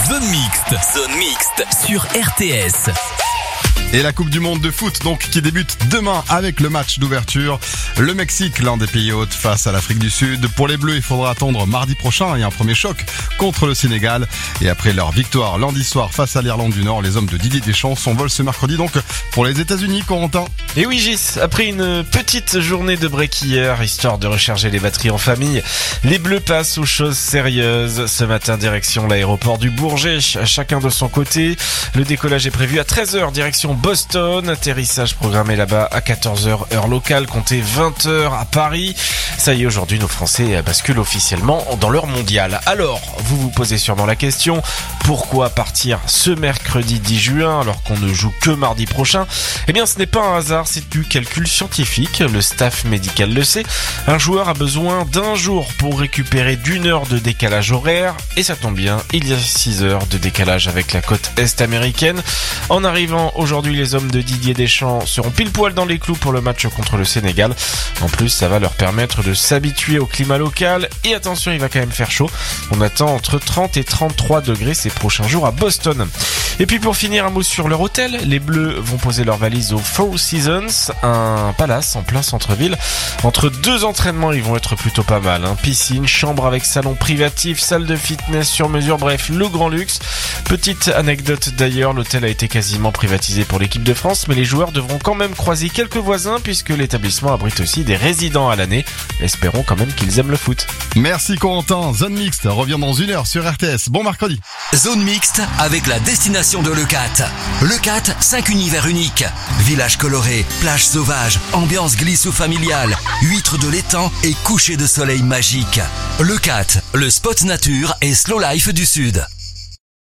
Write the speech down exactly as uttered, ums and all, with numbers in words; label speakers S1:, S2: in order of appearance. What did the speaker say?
S1: Zone mixte, zone mixte sur R T S.
S2: Et la Coupe du Monde de foot, donc, qui débute demain avec le match d'ouverture. Le Mexique, l'un des pays hôtes, face à l'Afrique du Sud. Pour les Bleus, il faudra attendre mardi prochain et un premier choc contre le Sénégal. Et après leur victoire lundi soir face à l'Irlande du Nord, les hommes de Didier Deschamps s'envolent ce mercredi donc pour les États-Unis, Corentin.
S3: Et oui Gis, après une petite journée de break hier, histoire de recharger les batteries en famille, les Bleus passent aux choses sérieuses. Ce matin, direction l'aéroport du Bourget, chacun de son côté. Le décollage est prévu à treize heures, direction Boston. Atterrissage programmé là-bas à quatorze heures, heure locale, comptez vingt heures à Paris. Ça y est, aujourd'hui, nos Français basculent officiellement dans leur mondial. Alors, vous vous posez sûrement la question, pourquoi partir ce mercredi dix juin alors qu'on ne joue que mardi prochain? Eh bien, ce n'est pas un hasard, c'est du calcul scientifique. Le staff médical le sait. Un joueur a besoin d'un jour pour récupérer d'une heure de décalage horaire. Et ça tombe bien, il y a six heures de décalage avec la côte est américaine. En arrivant aujourd'hui, les hommes de Didier Deschamps seront pile poil dans les clous pour le match contre le Sénégal. En plus, ça va leur permettre de s'habituer au climat local. Et attention, il va quand même faire chaud. On attend entre trente et trente-trois degrés ces prochains jours à Boston. Et puis pour finir, un mot sur leur hôtel. Les Bleus vont poser leurs valises au Four Seasons, un palace en plein centre-ville. Entre deux entraînements, ils vont être plutôt pas mal. Hein. Piscine, chambre avec salon privatif, salle de fitness sur mesure, bref, le grand luxe. Petite anecdote d'ailleurs, l'hôtel a été quasiment privatisé pour l'équipe de France, mais les joueurs devront quand même croiser quelques voisins puisque l'établissement abrite aussi des résidents à l'année. Espérons quand même qu'ils aiment le foot.
S2: Merci Corentin. Zone mixte revient dans une heure sur R T S. Bon mercredi.
S1: Zone mixte avec la destination de Leucate. Leucate, cinq univers uniques. Village coloré, plage sauvage, ambiance glisse ou familiale, huîtres de l'étang et coucher de soleil magique. Leucate, le spot nature et slow life du Sud.